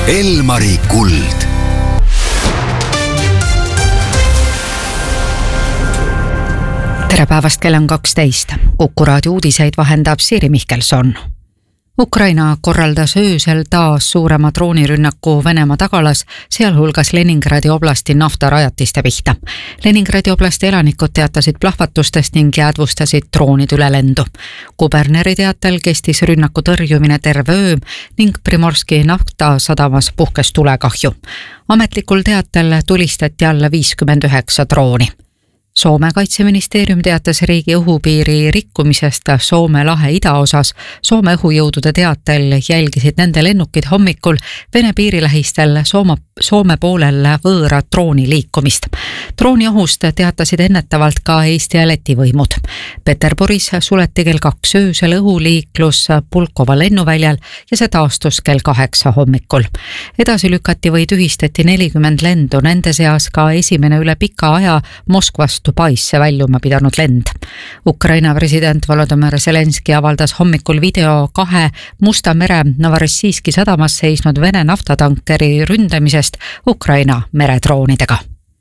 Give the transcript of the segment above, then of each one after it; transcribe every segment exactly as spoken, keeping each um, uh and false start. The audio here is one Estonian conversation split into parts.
Elmari kuld. Tere päevast, kell on kaksteist. Kuku raadio uudiseid vahendab Siiri Mihkelson. Ukraina korraldas öösel taas suurema droonirünnaku Venemaa tagalas, sealhulgas Leningradi oblasti naftarajatiste pihta. Leningradi oblasti elanikud teatasid plahvatustest ning jäädvustasid droonid üle lendu. Kuberneri teatel kestis rünnaku tõrjumine terve öö ning Primorski naftasadamas puhkes tulekahju. Ametlikul teatel tulistati alla viiskümmend üheksa drooni. Soome kaitseministeerium teatas riigi õhupiiri rikkumisest Soome lahe idaosas. Soome õhujõudude teatel jälgisid nende lennukid hommikul Vene piirilähistel Soome, Soome poolel võõra drooni liikumist. Drooni ohust teatasid ennetavalt ka Eesti ja Läti võimud. Peterburis suleti kell kaks öösel õhuliiklus Pulkova lennuväljal ja see taastus kell kaheksa hommikul. Edasi lükati või tühistati nelikümmend lendu, nende seas ka esimene üle pika aja Moskvast Dubaisse väljuma pidanud lend. Ukraina president Volodymyr Zelenski avaldas hommikul video kahe Musta mere Novorossijski sadamas seisnud Vene naftatankeri ründamisest Ukraina meredroonidega.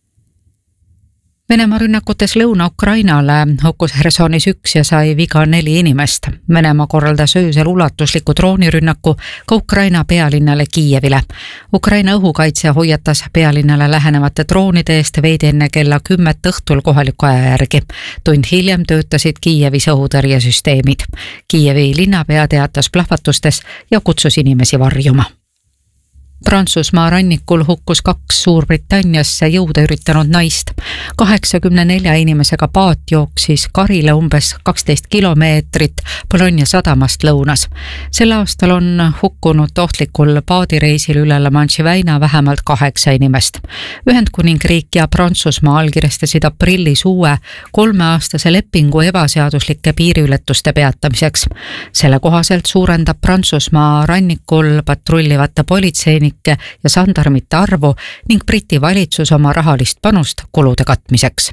Venemaa rünnakutes Lõuna-Ukrainale hukkus Hersonis üks ja sai viga neli inimest. Venemaa korraldas öösel ulatusliku droonirünnaku ka Ukraina pealinnale Kiievile. Ukraina õhukaitse hoiatas pealinnale lähenevate droonide eest veidi enne kella kümmet õhtul kohaliku aja järgi. Tund hiljem töötasid Kiievis õhutõrjesüsteemid. Kiievi linnapea teatas plahvatustes ja kutsus inimesi varjuma. Prantsusmaa rannikul hukkus kaks Suurbritanniasse jõuda üritanud naist. kaheksakümne nelja inimesega paat jooksis karile umbes kaksteist kilomeetrit Bologna sadamast lõunas. Sel aastal on hukkunud ohtlikul paadireisil üle La Manche'i väina vähemalt kaheksa inimest. Ühendkuningriik ja Prantsusmaa allkirjastasid aprillis uue kolmeaastase lepingu ebaseaduslike piiriületuste peatamiseks. Selle kohaselt suurendab Prantsusmaa rannikul patrullivate politseinike ja sandarmite arvu ning Briti valitsus oma rahalist panust kulude katmiseks.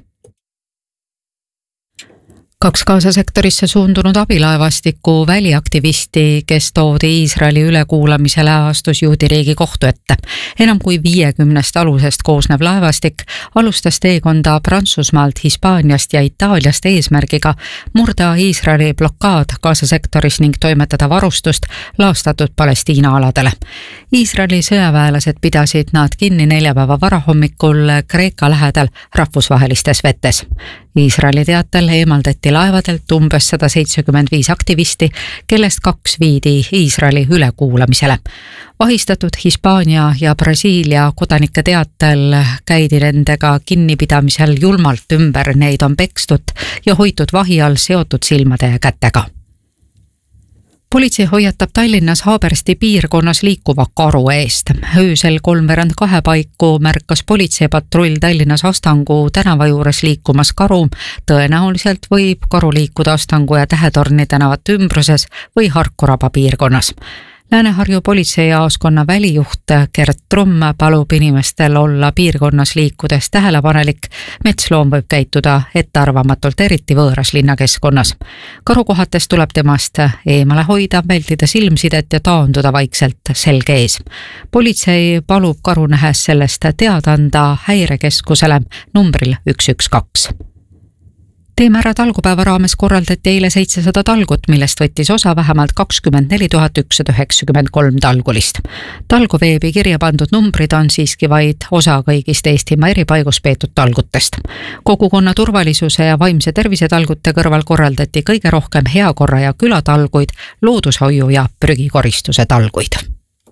Kaks Gaza-sektorisse suundunud abilaevastiku väliaktivisti, kes toodi Iisraeli ülekuulamisele, astus juudi riigi kohtu ette. Enam kui viiekümnest alusest koosnev laevastik alustas teekonda Prantsusmaalt, Hispaaniast ja Itaaliast eesmärgiga murda Iisraeli blokaad Gaza-sektoris ning toimetada varustust laastatud Palestiina aladele. Iisraeli sõjaväelased pidasid nad kinni neljapäeva varahommikul Kreeka lähedal rahvusvahelistes vetes. Iisraeli teatel eemaldati laevadelt umbes sada seitsekümmend viis aktivisti, kellest kaks viidi Iisraeli ülekuulamisele. Vahistatud Hispaania ja Brasiilia kodanike teatel käidi nendega kinnipidamisel julmalt ümber, neid on pekstud ja hoitud vahi all seotud silmade ja kätega. Politsei hoiatab Tallinnas Haabersti piirkonnas liikuva karu eest. Öösel kolmveerand kahe paiku märkas politseipatrull Tallinnas Astangu tänava juures liikumas karu. Tõenäoliselt võib karu liikuda Astangu ja Tähetorni tänavat ümbruses või Harkuraba piirkonnas. Lääne-Harju politseijaoskonna välijuht Gert Trumm palub inimestel olla piirkonnas liikudes tähelepanelik. Metsloom võib käituda ettearvamatult, eriti võõras linnakeskkonnas. Karukohates tuleb temast eemale hoida, vältida silmsidet ja taanduda vaikselt selge ees. Politsei palub karu nähes sellest teada anda häirekeskusele numbril üks üks kaks. Teeme ära talgupäeva raames korraldati eile seitsesada talgut, millest võttis osa vähemalt kakskümmend neli tuhat ükssada üheksakümmend kolm talgulist. Talguveebi kirja pandud numbrid on siiski vaid osa kõigist Eestimaa eri paigus peetud talgutest. Kogukonna turvalisuse ja vaimse tervise talgute kõrval korraldati kõige rohkem heakorra ja külatalguid, loodushoiu ja prügikoristuse talguid.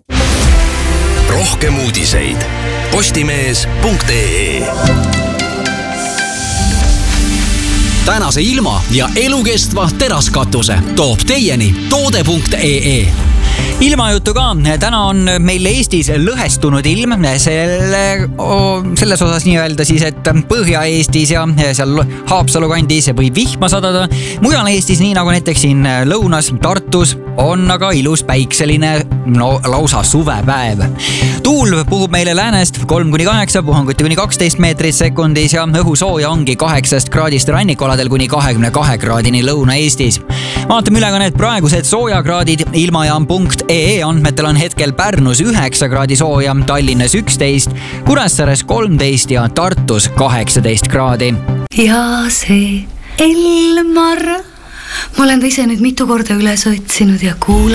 Rohkem uudiseid postimees punkt ee. Tänase ilma ja elukestva teraskatuse toob teieni toode punkt ee. Ilmajutu ka, täna on meil Eestis lõhestunud ilm, selle, selles osas nii öelda siis, et Põhja-Eestis ja seal Haapsalu kandis võib vihma sadada. Mujal Eestis, nii nagu näiteks siin lõunas, Tartu Tartus on aga ilus päikseline, no lausa suvepäev. Tuul puhub meile läänest kolm kuni kaheksa, puhanguti kuni kaksteist meetrit sekundis ja õhusooja ongi kaheksast kraadist rannikualadel kuni kahekümne kahe kraadini Lõuna-Eestis. Vaatame üle ka need praegused soojakraadid. Ilmajaam punkt ee andmetel on hetkel Pärnus üheksa kraadi sooja, Tallinnas üksteist, Kuressaares kolmteist ja Tartus kaheksateist kraadi. Ja see Elmar, ma olen ta ise nüüd mitu korda üles otsinud ja kuulanud.